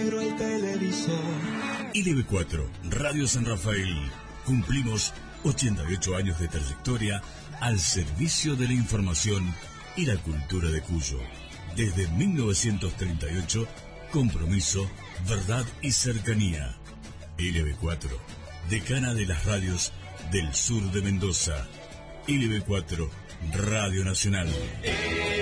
negro el televisor. LB4, Radio San Rafael. Cumplimos 88 años de trayectoria al servicio de la información y la cultura de Cuyo. Desde 1938, compromiso, verdad y cercanía. LB4, decana de las radios del sur de Mendoza. LB4, Radio Nacional.